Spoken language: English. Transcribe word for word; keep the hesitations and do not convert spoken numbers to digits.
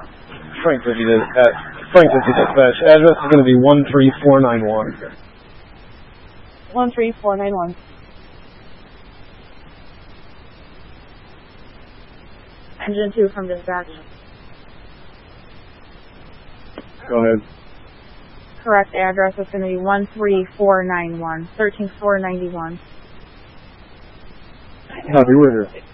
Frank City, uh, Frank City Dispatch. Address is going to be one three four nine one. one three four nine one. Engine two from dispatch. Go ahead. Correct address is going to be one three four nine one, one three four nine one. Copy, we're here.